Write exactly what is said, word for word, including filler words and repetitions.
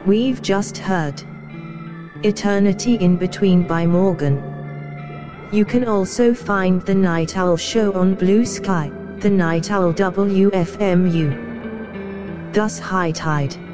We've just heard Eternity in Between by Morgan. You can also find The Night Owl Show on Blue Sky, The Night Owl W F M U. Thus High Tide.